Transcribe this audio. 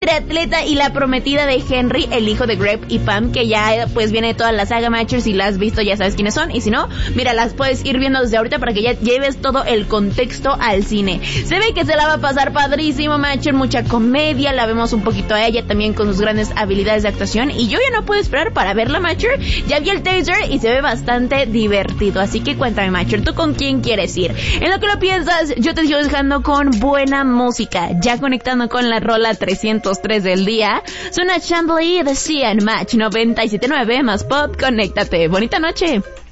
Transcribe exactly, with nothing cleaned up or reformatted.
triatleta y la prometida de Henry, el hijo de Greg y Pam, que ya pues viene toda la saga Matchers, si la has visto ya sabes quiénes son, y si no, mira, las puedes ir viendo desde ahorita para que ya lleves todo el contexto al cine. Se ve que se la va a pasar padrísimo Matcher, mucha comedia, la vemos un poquito a ella también con sus grandes habilidades de actuación, y yo ya no puedo esperar para verla Matcher. Ya vi el teaser y se ve bastante divertido, así que cuéntame Matcher, ¿tú con quién quieres ir? En lo que lo piensas, yo te sigo dejando con buena música, ya conectando con la rola trescientos tres del día. Suena Chambly de C N Match noventa y siete punto nueve más pop. Conéctate. Bonita noche.